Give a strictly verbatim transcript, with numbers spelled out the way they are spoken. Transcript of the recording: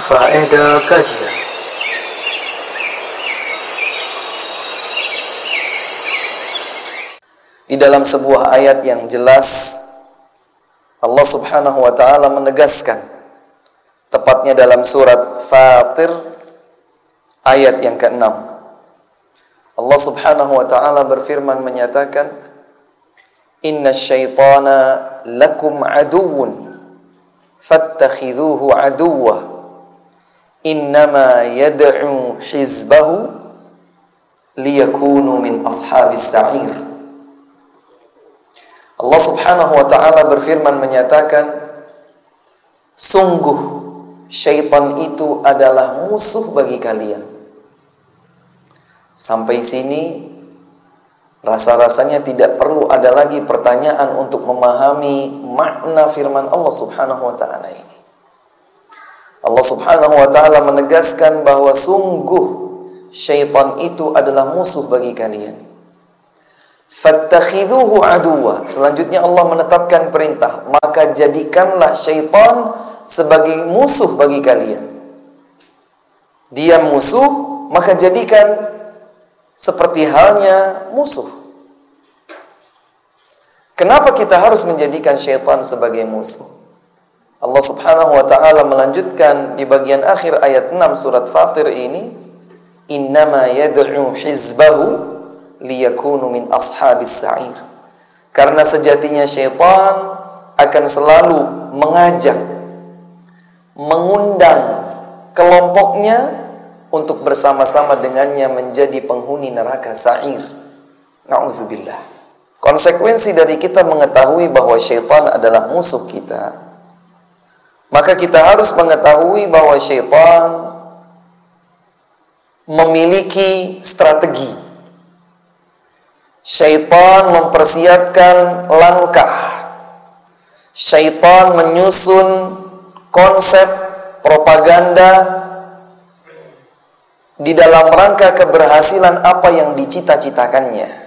Faedah kajian. Di dalam sebuah ayat yang jelas Allah Subhanahu wa ta'ala menegaskan, tepatnya dalam surat Fatir ayat yang keenam. Allah Subhanahu wa ta'ala berfirman menyatakan, "Inna syaitana lakum aduwwun fattakhidhuhu aduwwa innama yad'u hizbahu liyakunu min ashabis sa'ir." Allah Subhanahu wa ta'ala berfirman menyatakan, sungguh syaitan itu adalah musuh bagi kalian. Sampai sini rasa-rasanya tidak perlu ada lagi pertanyaan untuk memahami makna firman Allah Subhanahu wa ta'ala ini. Allah Subhanahu wa ta'ala menegaskan bahwa sungguh syaitan itu adalah musuh bagi kalian. Fattakhidhuhu aduwa. Selanjutnya Allah menetapkan perintah, maka jadikanlah syaitan sebagai musuh bagi kalian. Dia musuh, maka jadikan seperti halnya musuh. Kenapa kita harus menjadikan syaitan sebagai musuh? Allah Subhanahu wa ta'ala melanjutkan di bagian akhir ayat enam surat Fatir ini, innama yad'u hizbahu liyakunu min ashabis sa'ir. Karena sejatinya syaitan akan selalu mengajak, mengundang kelompoknya untuk bersama-sama dengannya menjadi penghuni neraka sa'ir. Na'udzubillah. Konsekuensi dari kita mengetahui bahwa syaitan adalah musuh kita, maka kita harus mengetahui bahwa syaitan memiliki strategi. Syaitan mempersiapkan langkah. Syaitan menyusun konsep propaganda di dalam rangka keberhasilan apa yang dicita-citakannya.